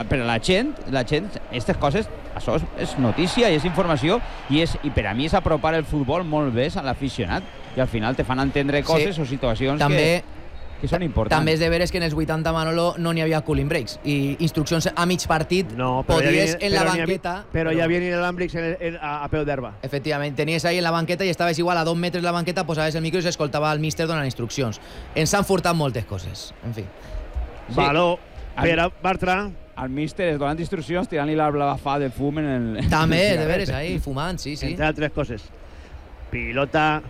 per a la gent, aquestes coses, això és notícia i és informació i per a mi és apropar el futbol molt bé a l'aficionat i al final te fan entendre coses o situacions que són importants. També és de veres que en els 80, Manolo, no n'hi havia cooling breaks i instruccions a mig partit podies en la banqueta... Però ja havia inalàmbrics a peu d'herba. Efectivament, tenies ahí en la banqueta i estaves igual a 2 metres de la banqueta, posaves el micro i s'escoltava el míster donant instruccions. Ens han furtat moltes coses, en fi. Sí. Baló per a Bartra. El míster es donant instruccions tirant-li la blafà de fum en el... També, de veres, ahí, fumant, sí. Entre altres coses. Pilota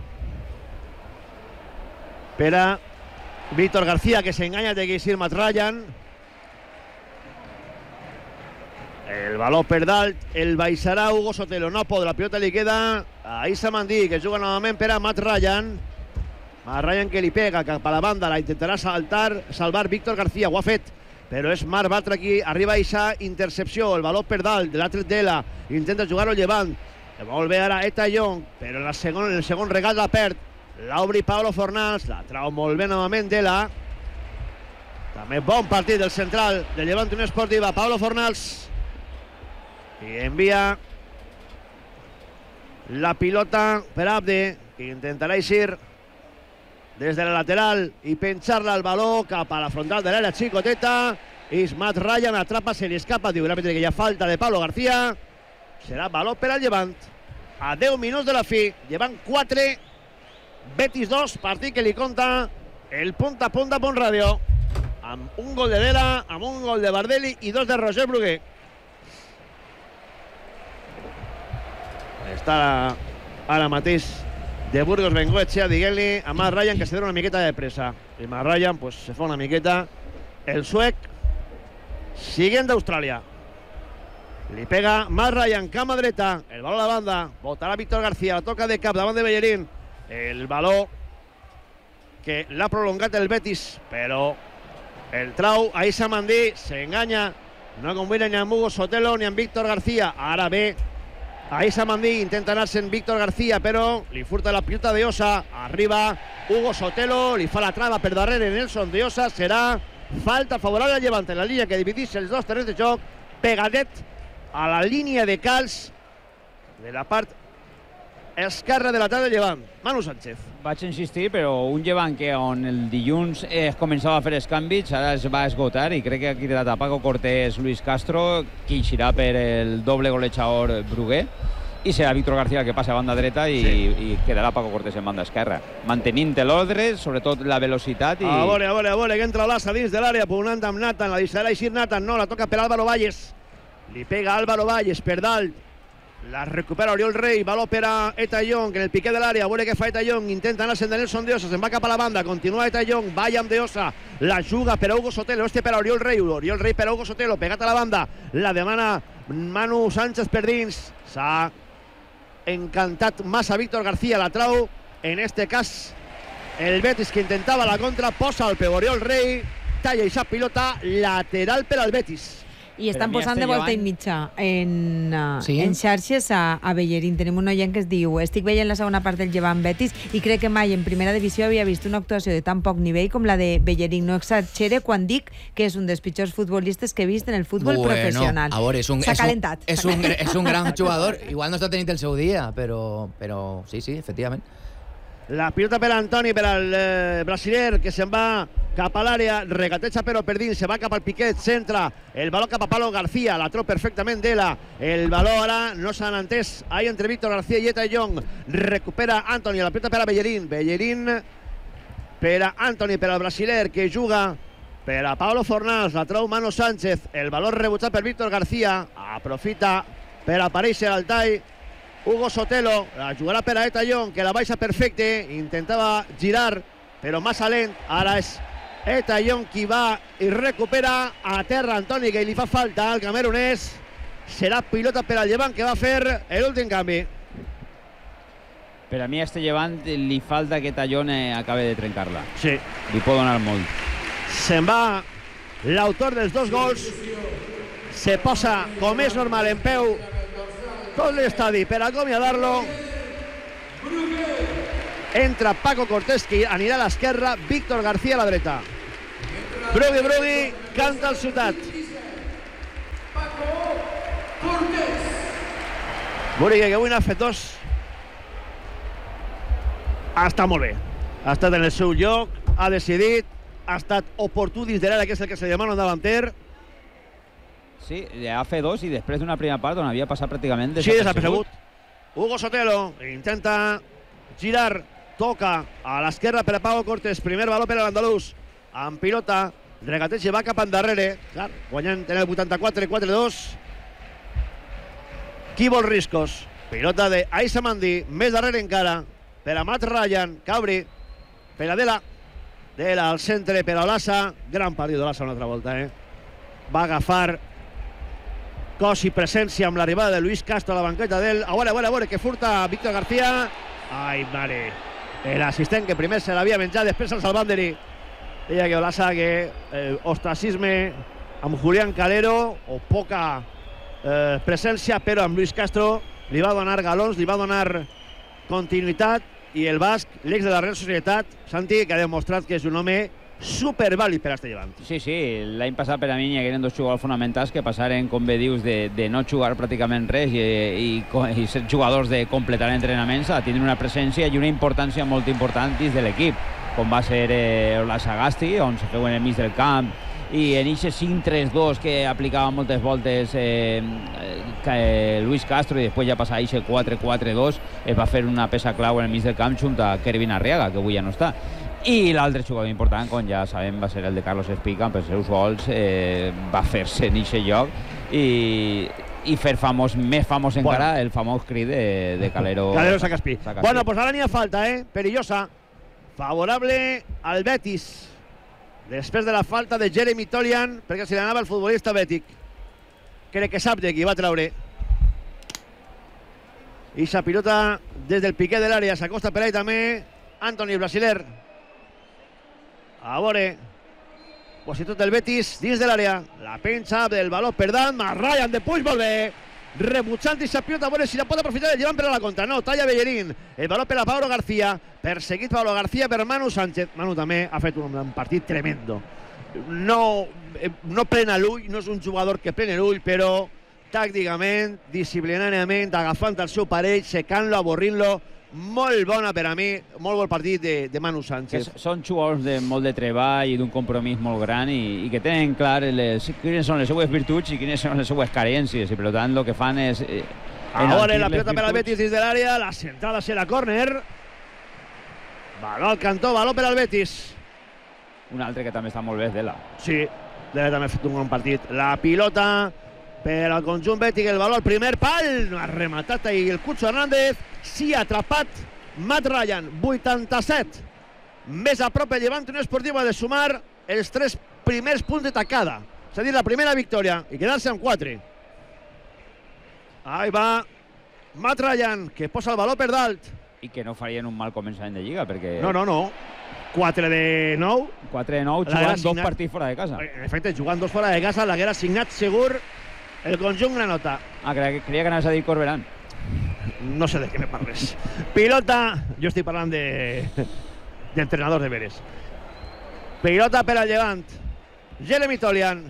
per a Víctor García, que se engaña de que es Matt Ryan. El baló per dalt, el baixarà Hugo Sotelo, no podrà, la pilota li queda a Issa Mandí, que juga novament per a Matt Ryan. Matt Ryan que li pega cap a la banda, la intentarà salvar Víctor García, ho ha fet, però és Marc Bartra qui arriba a Issa, intercepció, el baló per dalt, de l'altre Dela, intenta jugar-ho llevant, molt bé ara Eta Young, però en el segon regat la perd, l'obri Pablo Fornals, la trau molt bé novament Dela. També bon partit del central de Llevant Unió Esportiva, Pablo Fornals, i envia la pilota per Abde, que intentarà eixir des de la lateral i penjar-la al baló cap a la frontal de l'àrea xicoteta. Ismat Ryan atrapa, se li escapa, diu l'àrbitre que hi ha falta de Pablo García. Serà baló per al Llevant a 10 minuts de la fi. Llevant 4, Betis 2, partit que li compta el Punta a Punta Punt Ràdio, amb un gol de Dela, amb un gol de Bardelli i 2 de Roger Brugué. Està ara mateix de Burgos Bengoetxea dient-li a Matt Ryan que se dona una miqueta de pressa, i Matt Ryan pues, se fa una miqueta. El suec siguent d'Austràlia, li pega Matt Ryan, cama dreta, el baló a la banda, botarà Víctor García, la toca de cap davant de Bellerín. El baló que l'ha prolongat el Betis, però el trau a Issa Mandí, s'enganya, no combina ni amb Hugo Sotelo ni amb Víctor García. Ara ve a Issa Mandí, intenta anar-se'n Víctor García, però li furta la pilota de Osa. Arriba Hugo Sotelo, li fa la trava per darrere Nelson de Osa. Serà falta favorable al Llevant en la línia que divideix els dos terrenys de joc, pegadet a la línia de calç de la part esquerra de la tarda de Llevant. Manu Sánchez. Vaig insistir, però un Llevant que on el dilluns començava a fer els canvis, ara es va esgotar i crec que ha cridat a Paco Cortés, Luis Castro, que eixirà per el doble golejador Brugué, i serà Víctor García que passa a banda dreta i quedarà Paco Cortés en banda esquerra, mantenint l'ordre, sobretot la velocitat. A veure, que entra l'Assa dins de l'àrea, punant amb Nathan, la deixarà eixir Nathan, no, la toca per Álvaro Valles, li pega Álvaro Valles per dalt, la recupera Oriol Rey, baló per a Eta Young en el piqué de l'àrea, a veure què fa Eta Young, intenta anar-se'n de Nelson de Osa, se'n va cap a la banda, continua Eta Young, balla amb de Osa, la juga per a Hugo Sotelo, per a Oriol Rey per a Hugo Sotelo, pegat a la banda, la demana Manu Sánchez per dins, s'ha encantat massa Víctor García, la trau, en este cas el Betis que intentava la contra, posa el peu Oriol Rey, talla i sap pilota, lateral per al Betis. I estan posant de volta i mitja en xarxes a Bellerín. Tenim un oient que es diu: estic veient la segona part del Llevant Betis i crec que mai en primera divisió havia vist una actuació de tan poc nivell com la de Bellerín. No exagere quan dic que és un dels pitjors futbolistes que he vist en el futbol professional. S'ha calentat. És un gran jugador. Igual no està tenint el seu dia, però sí, efectivament. La pilota per Antoni, per al brasiler, que se'n va cap a l'àrea, regateja però per dins, se va cap al piquet, centra, el baló cap a Pablo García, la treu perfectament Dela, el baló ara no s'han entès, ahí entre Víctor García i Eta Young, recupera Antoni, la pilota per a Bellerín per a Antoni, per al brasiler, que juga per a Pablo Fornals, la treu Manu Sánchez, el baló rebutjat per Víctor García, aprofita per aparèixer al tall Hugo Sotelo, la jugarà per a Eta Young, que la baixa perfecte, intentava girar, però massa lent, ara és Eta Young qui va i recupera a terra Antoni, que li fa falta al camerunès. Serà pilota per al Llevant, que va fer l'últim canvi. Per a mi a este Llevant li falta que Eta Young acabe de trencar-la. Sí. Li pot donar molt. Se'n va l'autor dels dos gols, se posa, com és normal, en peu tot l'estadi per acomiadar-lo. Entra Paco Cortés, que anirà a l'esquerra, Víctor García a la dreta. Brugui, canta el Ciutat. Burigue, que avui n'ha fet 2. Ha estat molt bé. Ha estat en el seu lloc, ha decidit, ha estat oportú dins de l'àrea, que és el que se li demana un davanter. Sí, ha fet 2 i després d'una primera part on havia passat pràcticament desapercebut. Hugo Sotelo intenta girar, toca a l'esquerra per a Pau Cortés, primer baló per a l'andalús, amb pilota, regateig i va cap endarrere, clar, guanyant en el 84-4-2. Qui vol riscos? Pilota d'Aissa Mandi, més darrere encara, per a Matt Ryan, Cabri, per a Dela al centre, per a Olasa, gran partit d'Olasa una altra volta, va agafar cos i presència amb l'arribada de Luis Castro a la banqueta d'ell. A veure, que furta Víctor García. Ai, mare. L'assistent que primer se l'havia menjat, després el Salvanderi. Deia que Olasa, que ostracisme amb Julián Calero, o poca presència, però amb Luis Castro li va donar galons, li va donar continuïtat, i el basc, l'ex de la Real Societat, Santi, que ha demostrat que és un home supervàlid per a este Llevant. Sí, l'any passat per a mi hi hagueren 2 jugadors fonamentals que passaren, com bé dius, de no jugar pràcticament res i ser jugadors de completar entrenaments a tindre una presència i una importància molt important dins de l'equip, com va ser la Sagasti, on se feu en el mig del camp, i en aquest 5-3-2 que aplicava moltes voltes Luis Castro, i després ja passava a aquest 4-4-2, va fer una peça clau en el mig del camp junt a Kervin Arriaga, que avui ja no està. I l'altre jugador important, com ja sabem, va ser el de Carlos Espica, amb els seus gols, va fer-se en aquest lloc i fer més famós encara el famós crit de Calero Sacaspi. Bueno, pues ara n'hi ha falta, perillosa, favorable al Betis, després de la falta de Jeremy Tolian, perquè se li anava el futbolista bètic. Crec que sap de qui va treure. I sa pilota des del piquet de l'àrea, s'acosta per ahí també Anthony, el brasiler. A veure, posició del Betis dins de l'àrea, la penja del baló per dalt, Ryan de Puig, molt bé, rebutjant i sa pilota, a veure si la pot aprofitar el Llevant per a la contra. No, talla Bellerín, el baló per a Pablo García, perseguit Pablo García per Manu Sánchez. Manu també ha fet un partit tremendo, no plena l'ull, no és un jugador que plena l'ull, però tàcticament, disciplinàriament, agafant el seu parell, secant-lo, avorrint-lo. Molt bona per a mi, molt bon partit de Manu Sánchez. Són jugadors de molt de treball i d'un compromís molt gran i que tenen clar quines són les seues virtuts i quines són les seues carències, i per tant el que fan és... Ara la pilota per al Betis dins de l'àrea, la centrada serà córner. Baló al cantó, baló per al Betis. Un altre que també està molt bé, Dela. Sí, Dela també ha fet un bon partit. La pilota per al conjunt bètic, el baló al primer pal, ha rematat i el Cucho Hernández, sí, atrapat Matt Ryan, 87. Més a prop el Llevant Unió Esportiva de sumar els 3 primers punts de tacada, és a dir, la primera victòria, i quedar-se amb 4. Ahí va Matt Ryan, que posa el baló per dalt. I que no farien un mal començament de Lliga, perquè... No. 4 de 9. 4 de 9, jugant 2 partits fora de casa. En efecte, jugant 2 fora de casa, l'haguera signat segur el conjunt granota. Creia que anaves a dir Corberán. No sé de què me parles. Pilota, jo estic parlant d'entrenador de veres. Pilota per al Llevant. Jeremy Tolian.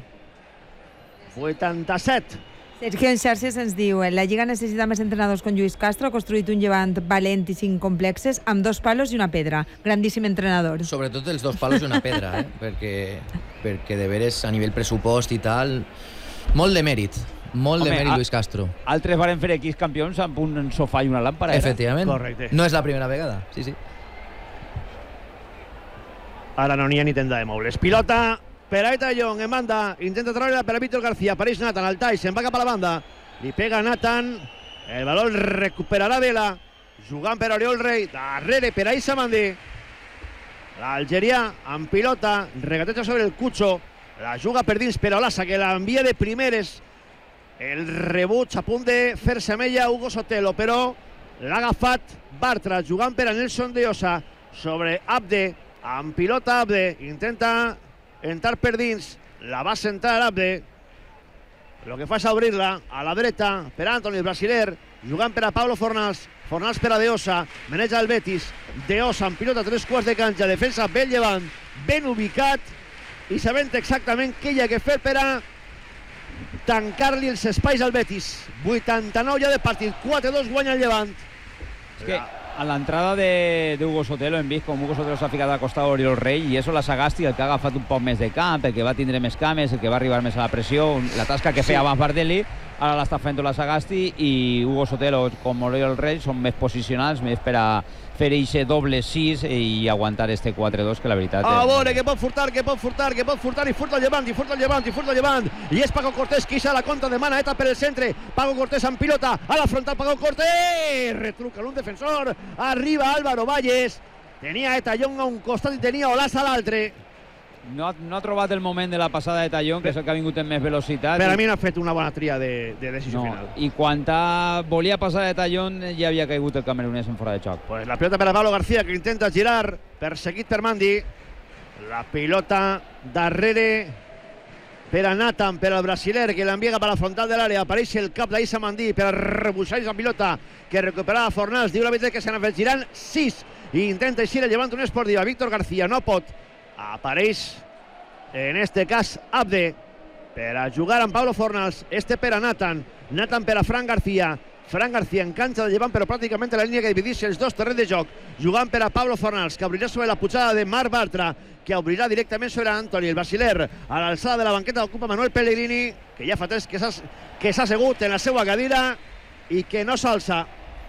87. Sergio en xarxes ens diu: la Lliga necessita més entrenadors com Lluís Castro, ha construït un Llevant valent i sin complexes, amb 2 palos i una pedra. Grandíssim entrenador. Sobretot els 2 palos i una pedra, perquè de veres a nivell pressupost i tal, molt de mèrit. Molt de mèrit, Luis Castro. Altres varen fer equips campions amb un sofà i una làmpara. Efectivament. Correcte. No és la primera vegada. Sí. Ara no n'hi ha ni tenda de mobles. Pilota per a Eta Young, en banda. Intenta treure per a Víctor García. Apareix Nathan, al tall, se'n va cap a la banda. Li pega Nathan. El baló el recuperarà Dela. Jugant per Oriol Rey. Darrere per a Issa Mandi. L'algerià amb pilota. Regateja sobre el Cucho. La juga per dins per a Olasa, que l'envia de primeres. El rebuig a punt de fer-se amb ella Hugo Sotelo, però l'ha agafat Bartra, jugant per a Nelson de Osa sobre Abde, amb pilota Abde, intenta entrar per dins, la va centrar Abde, el que fa és obrir-la a la dreta per a Anthony, el brasiler, jugant per a Pablo Fornals, Fornals per a De Osa, maneja el Betis, De Osa amb pilota 3/4 de canxa, defensa ben Llevant, ben ubicat i sabent exactament què hi ha que fer per a tancar-li els espais al Betis. 89 ja de partit, 4-2 guanya el Llevant. És que a l'entrada d'Hugo Sotelo hem vist com Hugo Sotelo s'ha ficat al costat d'Oriol Rey i això la Sagasti, el que ha agafat un poc més de camp, el que va tindre més cames, el que va arribar més a la pressió, la tasca que feia abans Bardelli, ara l'està fent la Sagasti i Hugo Sotelo com Oriol Rey són més posicionals, més per a fer eixe doble 6 i aguantar este 4-2, que la veritat... A veure, que pot furtar, i furta el Llevant, i és Paco Cortés qui ixa la contra, demana Eta per el centre, Paco Cortés amb pilota, a la frontal Paco Cortés, retruca un defensor, arriba Álvaro Valles, tenia Eta Young a un costat i tenia Olasa a l'altre. No ha trobat el moment de la passada de Tallón, que és el que ha vingut amb més velocitat. Per a mi no ha fet una bona tria de decisió final. I quan volia passar de Tallón ja havia caigut el camerunès en fora de xoc. Pues la pilota per a Pablo García, que intenta girar, perseguit per Mandi. La pilota darrere per a Nathan, per al brasiler, que l'enviega per la frontal de l'àrea. Apareix el cap d'Issa Mandi per a rebuixar la pilota que recuperava Fornals. Diu la veritat que s'han fet girant 6 i intenta eixir el Llevant Unió Esportiva. Víctor García no pot. Apareix en este cas Abde per a jugar amb Pablo Fornals, per a Nathan per a Fran García en canxa de Llevant, però pràcticament a la línia que divideix els dos terrenys de joc, jugant per a Pablo Fornals, que obrirà sobre la pujada de Marc Bartra, que obrirà directament sobre Antoni, el brasiler, a l'alçada de la banqueta ocupa Manuel Pellegrini, que ja fa temps que s'ha assegut en la seva cadira i que no s'alça.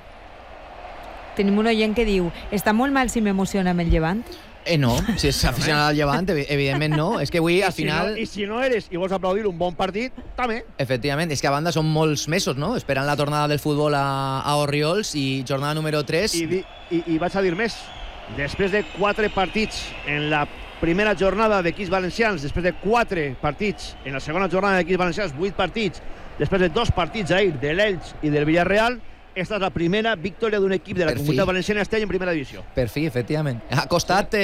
Tenim un oient que diu, està molt mal si m'emociona amb el Llevant? No, si és aficionat al Llevant, evidentment no. És que avui, al final... I si no eres i vols aplaudir un bon partit, també. Efectivament, és que a banda són molts mesos, no?, esperant la tornada del futbol a Orriols i jornada número 3. I vaig a dir més. Després de 4 partits en la primera jornada d'equips valencians, després de 4 partits en la segona jornada d'equips valencians, 8 partits, després de 2 partits ahir de l'Elx i del Villarreal, esta és la primera victòria d'un equip de la Comunitat Valenciana este any en primera divisió. Per fi, efectivament. Ha costat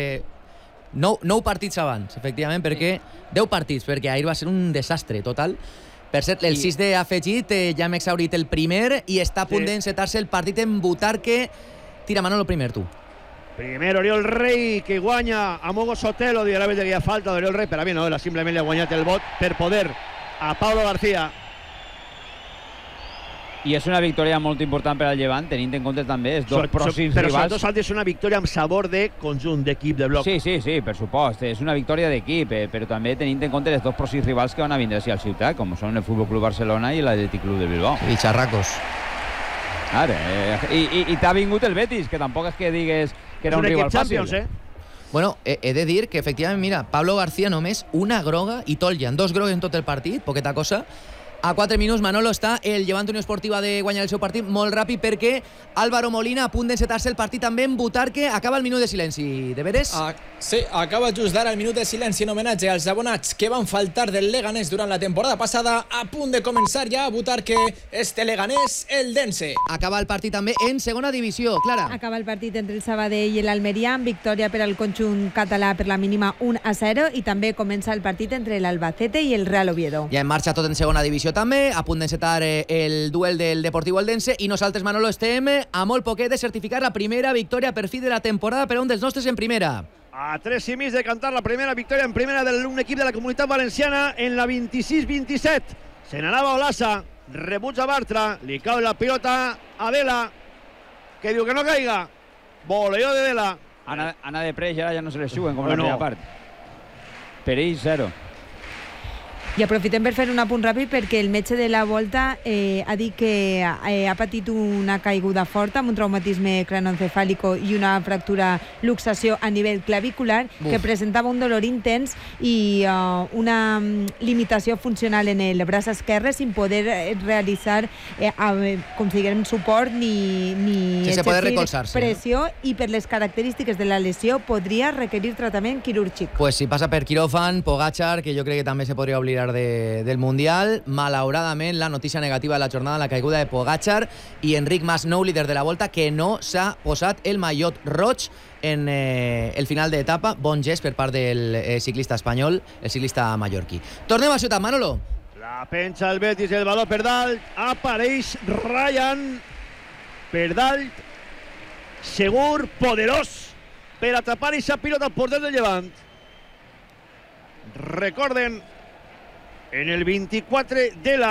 9 partits abans, efectivament, perquè 10 partits, perquè ahir va ser un desastre total. Per cert, el 6 d'afegit ja hem exhaurit el primer i està a punt d'encetar-se el partit en Butarque. Tira, Manolo, primer, tu. Primer Oriol Rey, que guanya a Hugo Sotelo, dirà que hi ha falta d'Oriol Rey, per a mi no, simplement li ha guanyat el vot per poder a Pablo García. I és una victòria molt important per al Llevant, tenint en compte també els dos pròxims rivals. Però sobretot és una victòria amb sabor de conjunt, d'equip, de bloc. Sí, per supost. És una victòria d'equip, però també tenint en compte els dos pròxims rivals que van a vindre a la ciutat, com són el Futbol Club Barcelona i l'Atlètic Club de Bilbao. I xarracos. Ara, i t'ha vingut el Betis, que tampoc és que digues que era un rival fàcil. Bueno, he de dir que, efectivament, mira, Pablo García només una groga i Toljan, 2 grogues en tot el partit, poqueta cosa. A 4 minuts, Manolo, està el Llevant Unió Esportiva de guanyar el seu partit molt ràpid perquè Álvaro Molina, a punt d'encetar-se el partit també en Butarque, acaba el minut de silenci. De veres? Sí, acaba just d'ara el minut de silenci en homenatge als abonats que van faltar del Leganés durant la temporada passada. A punt de començar ja a Butarque Leganés, el Dense. Acaba el partit també en segona divisió, Clara. Acaba el partit entre el Sabadell i l'Almeria amb victòria per al conjunt català per la mínima 1-0 i també comença el partit entre l'Albacete i el Real Oviedo. Ja en marxa tot en segona divisió també, a punt d'encetar el duel del Deportiu Eldense i nosaltres, Manolo, estem a molt poquet de certificar la primera victòria per fi de la temporada per a un dels nostres en primera. A 3 i mig de cantar la primera victòria en primera d'un equip de la Comunitat Valenciana en la 26-27. Se n'anava Olasa, rebutja Bartra, li cau la pilota a Dela, que diu que no caiga. Voleó de Dela. Ana de Preix ara ja no se les juguen com la primera part. Per ell, 0. I aprofitem per fer un apunt ràpid perquè el metge de la Volta ha dit que ha patit una caiguda forta amb un traumatisme cranoencefàlico i una fractura luxació a nivell clavicular que presentava un dolor intens i una limitació funcional en el braç esquerre sin poder realitzar com si diguem suport ni pressió i per les característiques de la lesió podria requerir tractament quirúrgic. Pues si passa per quiròfan, Pogačar, que jo crec que també se podria oblidar del Mundial. Malauradament, la notícia negativa de la jornada, la caiguda de Pogačar i Enric Mas, nou líder de la Volta, que no s'ha posat el mallot roig en el final d'etapa. Bon gest per part del ciclista espanyol, el ciclista mallorquí. Tornem a Ciutat, Manolo. La penja el Betis, el valor per dalt. Apareix Ryan per dalt. Segur, poderós, per atrapar aquesta pilota al porter del Llevant. Recorden en el 24 de la